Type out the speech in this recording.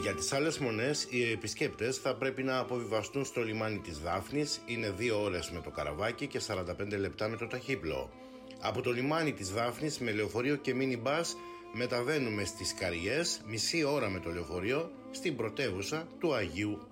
Για τις άλλες μονές, οι επισκέπτες θα πρέπει να αποβιβαστούν στο λιμάνι της Δάφνης. Είναι 2 ώρες με το καραβάκι και 45 λεπτά με το ταχύπλοο. Από το λιμάνι της Δάφνης με λεωφορείο και μίνι μπας μεταβαίνουμε στις Καριές, μισή ώρα με το λεωφορείο, στην πρωτεύουσα του Αγίου